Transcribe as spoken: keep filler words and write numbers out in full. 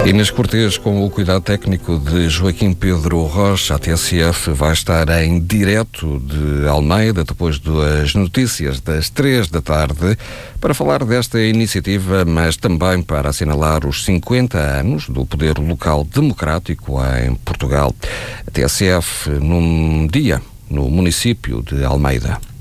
Inês Cortês, com o cuidado técnico de Joaquim Pedro Rocha. A T S F vai estar em direto de Almeida, depois das notícias das três da tarde, para falar desta iniciativa, mas também para assinalar os cinquenta anos do poder local democrático em Portugal. A T S F num dia no município de Almeida.